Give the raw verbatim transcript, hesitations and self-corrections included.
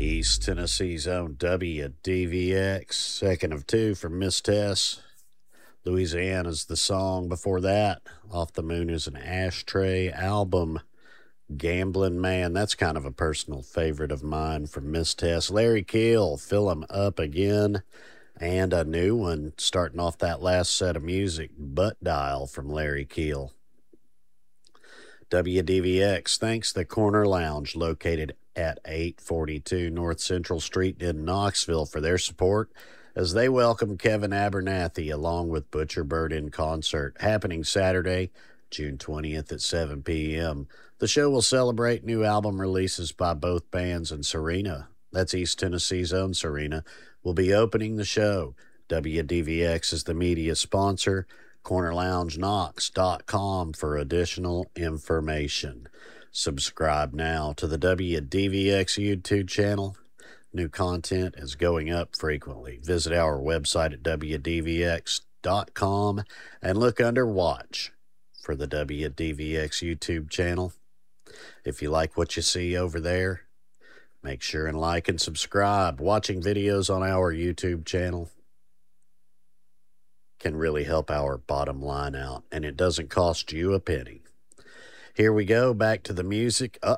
East Tennessee's own W D V X, second of two from Miss Tess. Louisiana's the song before that. Off the Moon is an Ashtray album. Gambling Man, that's kind of a personal favorite of mine from Miss Tess. Larry Keel, Fill 'Em Up Again. And a new one starting off that last set of music, Butt Dial from Larry Keel. W D V X thanks the Corner Lounge, located at eight forty-two North Central Street in Knoxville, for their support as they welcome Kevin Abernathy along with Butcher Bird in concert, happening Saturday, June twentieth at seven p.m. The show will celebrate new album releases by both bands, and Serena, that's East Tennessee's own Serena, will be opening the show. W D V X is the media sponsor. corner lounge knox dot com for additional information. Subscribe now to the W D V X YouTube channel. New content is going up frequently. Visit our website at w d v x dot com and look under Watch for the W D V X YouTube channel. If you like what you see over there, make sure and like and subscribe. Watching videos on our YouTube channel can really help our bottom line out, and it doesn't cost you a penny. Here we go, back to the music. Uh